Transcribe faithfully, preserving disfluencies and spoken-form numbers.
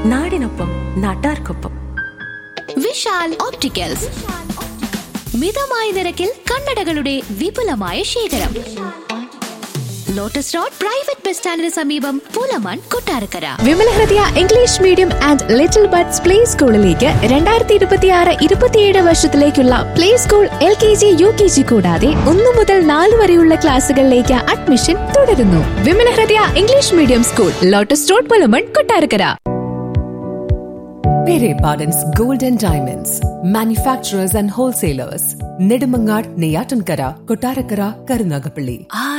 നാടിനൊപ്പം നാട്ടാർക്കൊപ്പം. വിശാൽ ഓപ്റ്റിക്കൽസ്, മിതമായ നിരക്കിൽ കണ്ണടകളുടെ വിപുലമായ ശേഖരം. ലോട്ടസ് റോഡ് പ്രൈവറ്റ് ബസ് സ്റ്റാൻഡിന് സമീപം, പൂലമാൻ, Kottarakkara. Vimala Hridaya English medium and little buds play സ്കൂളിലേക്ക് രണ്ടായിരത്തി ഇരുപത്തിയാറ് ഇരുപത്തിയേഴ് വർഷത്തിലേക്കുള്ള play school, L K G, U K G കൂടാതെ ഒന്നു മുതൽ നാല് വരെയുള്ള ക്ലാസുകളിലേക്ക് അഡ്മിഷൻ തുടരുന്നു. Vimala Hridaya English medium school, lotus road, പൂലമാൻ, Kottarakkara. Pere Pardon's Gold and Diamonds, manufacturers and wholesalers, Nedimangar, Neyatankara, Kottarakara, Karunagapalli.